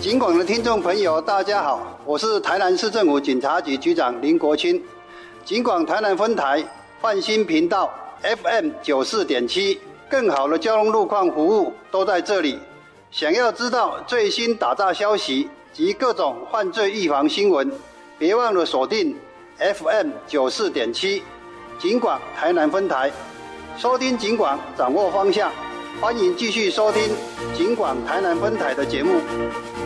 警广的听众朋友，大家好，我是台南市政府警察局局长林国清。警广台南分台换新频道 FM 94.7，更好的交通路况服务都在这里。想要知道最新打诈消息及各种犯罪预防新闻，别忘了锁定 FM 94.7，警广台南分台，收听警广，掌握方向。欢迎继续收听警广台南分台的节目。